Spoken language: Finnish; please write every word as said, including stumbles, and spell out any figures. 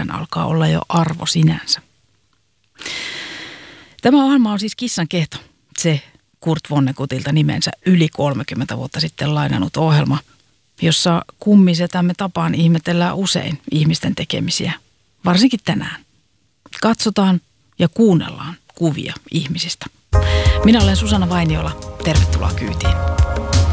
elämän alkaa olla jo arvo sinänsä. Tämä ohjelma on siis Kissan kehto, se Kurt Vonneguttilta nimensä yli kolmekymmentä vuotta sitten lainannut ohjelma, jossa kummisetämme tapaan ihmetellään usein ihmisten tekemisiä, varsinkin tänään. Katsotaan ja kuunnellaan kuvia ihmisistä. Minä olen Susanna Vainiola. Tervetuloa kyytiin.